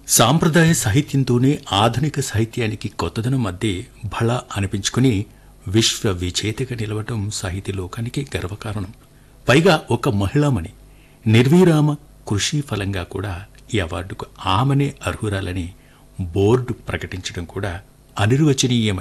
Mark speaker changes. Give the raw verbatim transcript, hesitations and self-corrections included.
Speaker 1: సాంప్రదాయ సాహిత్యంతోనే ఆధునిక సాహిత్యానికి కొత్తదనం మధ్య భళ అనిపించుకుని విశ్వ విజేతగా నిలవటం సాహితీ లోకానికి గర్వకారణం. పైగా ఒక మహిళామణి నిర్విరామ కృషి ఫలంగా కూడా ఈ అవార్డుకు ఆమెనే అర్హురాలని బోర్డు ప్రకటించడం కూడా అనిర్వచనీయమైన